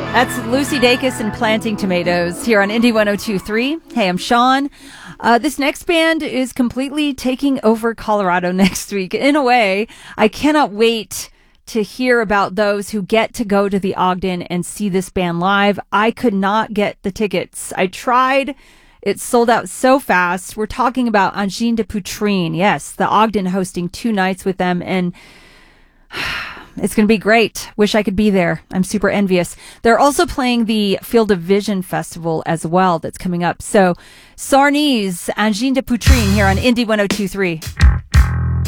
That's Lucy Dacus and Planting Tomatoes here on Indie 102.3. Hey, I'm Sean. This next band is completely taking over Colorado next week. In a way, I cannot wait to hear about those who get to go to the Ogden and see this band live. I could not get the tickets. I tried. It sold out so fast. We're talking about Angine de Poutrine. Yes, the Ogden hosting 2 nights with them, and it's going to be great. Wish I could be there. I'm super envious. They're also playing the Field of Vision Festival as well that's coming up. So, Sarnies, Angine de Poutrine here on Indie 102.3.